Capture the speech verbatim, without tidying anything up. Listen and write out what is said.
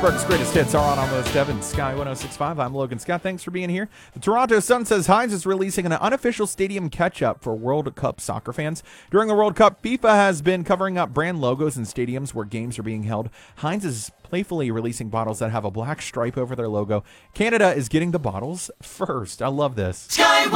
Pittsburgh's greatest hits are on Almost Evan, Sky one oh six point five. I'm Logan Scott. Thanks for being here. The Toronto Sun says Heinz is releasing an unofficial stadium catch-up for World Cup soccer fans. During the World Cup, FIFA has been covering up brand logos in stadiums where games are being held. Heinz is playfully releasing bottles that have a black stripe over their logo. Canada is getting the bottles first. I love this. Sky